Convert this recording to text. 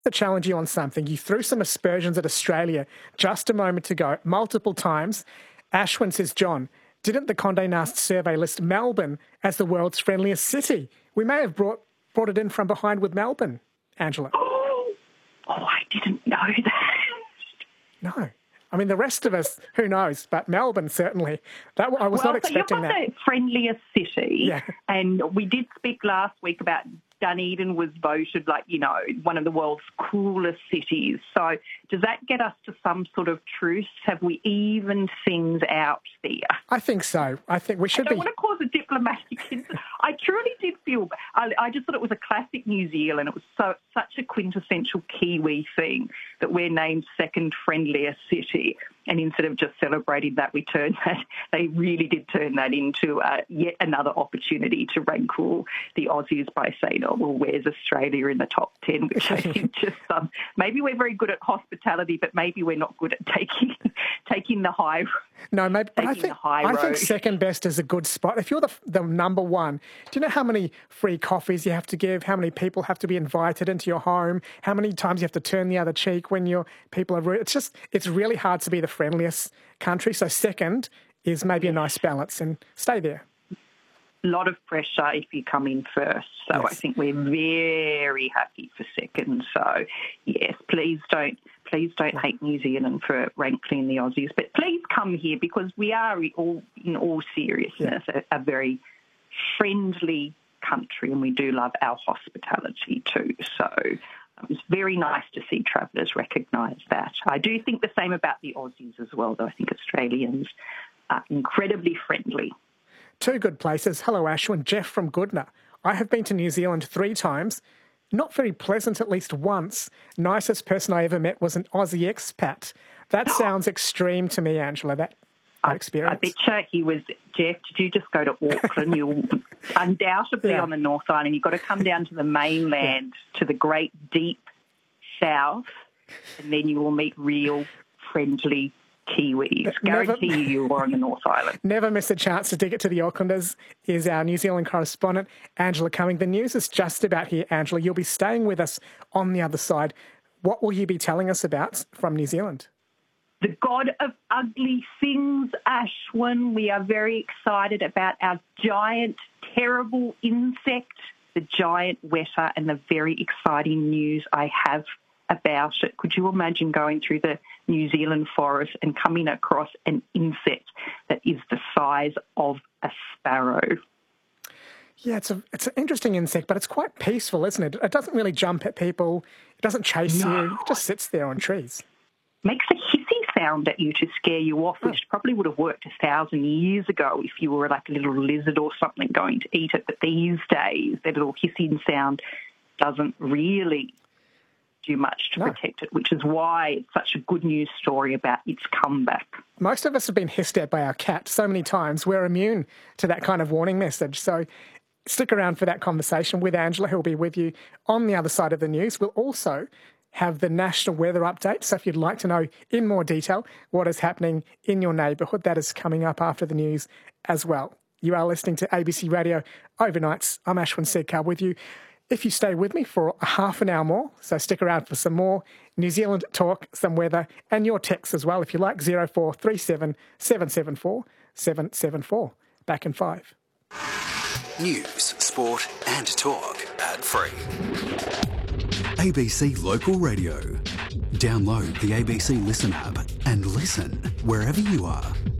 To challenge you on something. You threw some aspersions at Australia just a moment ago, multiple times. Ashwin says, John, didn't the Condé Nast survey list Melbourne as the world's friendliest city? We may have brought it in from behind with Melbourne, Angela. Oh, I didn't know that. No. I mean, the rest of us, who knows? But Melbourne, certainly. I was not expecting that. You've got the friendliest city. Yeah. And we did speak last week about Dunedin was voted one of the world's coolest cities. So does that get us to some sort of truce? Have we evened things out there? I think so. I think we should I don't want to cause a diplomatic incident. I truly did feel, I just thought it was a classic New Zealand. It was such a quintessential Kiwi thing that we're named second friendliest city. And instead of just celebrating that, they really did turn that into yet another opportunity to rankle the Aussies by saying, oh, well, where's Australia in the top 10? Which I think just, maybe we're very good at hospitality, but maybe we're not good at taking the high road. No, maybe, but I think second best is a good spot. If you're the number one, do you know how many free coffees you have to give, how many people have to be invited into your home, how many times you have to turn the other cheek when your people are rude? It's really hard to be the friendliest country. So second is maybe a nice balance and stay there. A lot of pressure if you come in first. So yes. I think we're very happy for second. So yes, please don't hate New Zealand for rankling the Aussies, but please come here because we are in all seriousness a very friendly country and we do love our hospitality too. So it's very nice to see travellers recognise that. I do think the same about the Aussies as well, though. I think Australians are incredibly friendly. Two good places. Hello, Ashwin. Jeff from Goodna. I have been to New Zealand 3 times. Not very pleasant at least once. Nicest person I ever met was an Aussie expat. That sounds extreme to me, Angela, that experience. I bet he was, Jeff, did you just go to Auckland? You're undoubtedly on the North Island. You've got to come down to the mainland, to the great deep south, and then you will meet real friendly Kiwis. Guarantee you were on the North Island. Never miss a chance to dig it to the Aucklanders is our New Zealand correspondent, Angela Cumming. The news is just about here, Angela. You'll be staying with us on the other side. What will you be telling us about from New Zealand? The god of ugly things, Ashwin. We are very excited about our giant, terrible insect, the giant weta, and the very exciting news I have about it. Could you imagine going through the New Zealand forest and coming across an insect that is the size of a sparrow? Yeah, it's an interesting insect, but it's quite peaceful, isn't it? It doesn't really jump at people. It doesn't chase you. It just sits there on trees. Makes a hissy sound at you to scare you off, which probably would have worked 1,000 years ago if you were like a little lizard or something going to eat it. But these days, that little hissing sound doesn't really do much to protect it, which is why it's such a good news story about its comeback. Most of us have been hissed at by our cat so many times. We're immune to that kind of warning message. So stick around for that conversation with Angela, who'll be with you on the other side of the news. We'll also have the national weather update. So if you'd like to know in more detail what is happening in your neighbourhood, that is coming up after the news as well. You are listening to ABC Radio Overnights. I'm Ashwin Sedkar with you. If you stay with me for a half an hour more, so stick around for some more New Zealand talk, some weather, and your texts as well, if you like, 0437 774 774. Back in 5. News, sport and talk ad-free. ABC Local Radio. Download the ABC Listen app and listen wherever you are.